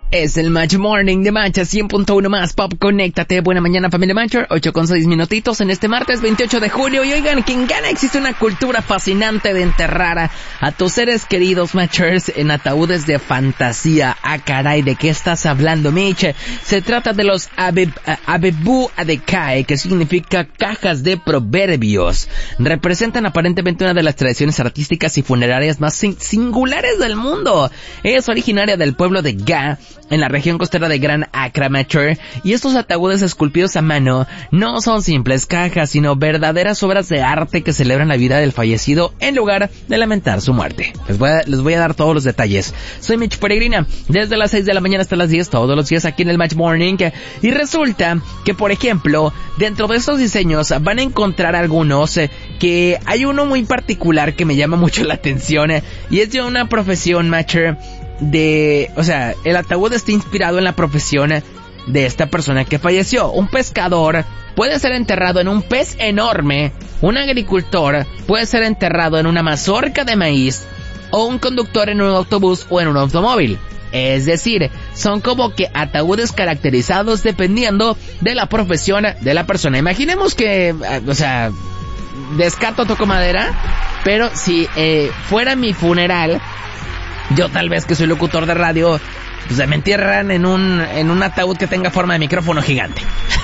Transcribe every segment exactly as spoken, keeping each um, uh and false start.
Es el Match Morning de Match cien punto uno más Pop. Conéctate. Buena mañana, familia Matcher. ocho con seis minutitos en este martes veintiocho de julio. Y oigan, quien gana, existe una cultura fascinante de enterrar a, a tus seres queridos Matchers en ataúdes de fantasía. Ah, caray, ¿de qué estás hablando, Mitch? Se trata de los Abe, Abebu Adekae, que significa cajas de proverbios. Representan aparentemente una de las tradiciones artísticas y funerarias más sin- singulares del mundo. Es originaria del pueblo de Ga, en la región costera de Gran Accra, Matcher, y estos ataúdes esculpidos a mano no son simples cajas, sino verdaderas obras de arte que celebran la vida del fallecido en lugar de lamentar su muerte. Les voy a, les voy a dar todos los detalles. Soy Mitch Peregrina, desde las seis de la mañana hasta las diez, todos los días aquí en el Match Morning, y resulta que, por ejemplo, dentro de estos diseños van a encontrar algunos eh, que hay uno muy particular que me llama mucho la atención, eh, y es de una profesión, Matcher, de, o sea, el ataúd está inspirado en la profesión de esta persona que falleció. Un pescador puede ser enterrado en un pez enorme, un agricultor puede ser enterrado en una mazorca de maíz, o un conductor en un autobús o en un automóvil. Es decir, son como que ataúdes caracterizados dependiendo de la profesión de la persona. Imaginemos que, o sea, descarto, toco madera, pero si eh, fuera mi funeral, yo tal vez que soy locutor de radio, pues me entierran en un en un ataúd que tenga forma de micrófono gigante.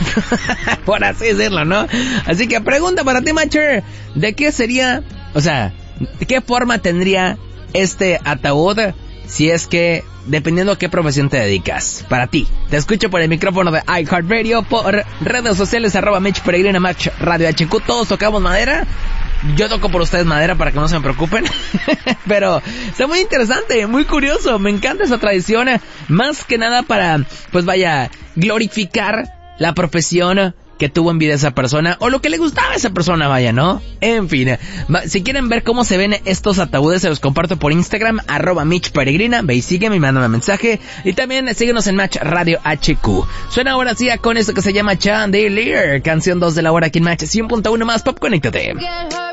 Por así decirlo, ¿no? Así que pregunta para ti, Matcher, ¿de qué sería, o sea, de qué forma tendría este ataúd si es que, dependiendo a qué profesión te dedicas? Para ti, te escucho por el micrófono de iHeartRadio, por redes sociales, arroba Mitch Peregrina, Match Radio H Q, todos tocamos madera. Yo toco por ustedes madera para que no se me preocupen. Pero está muy interesante, muy curioso. Me encanta esa tradición. Más que nada para, pues vaya, glorificar la profesión que tuvo en vida esa persona, o lo que le gustaba a esa persona, vaya, ¿no? En fin, si quieren ver cómo se ven estos ataúdes, se los comparto por Instagram, arroba Mitch Peregrina. Ve y sígueme y mándame mensaje. Y también síguenos en Match Radio H Q. Suena ahora sí con esto que se llama Chandelier, canción dos de la hora aquí en Match cien punto uno más Pop. Conéctate.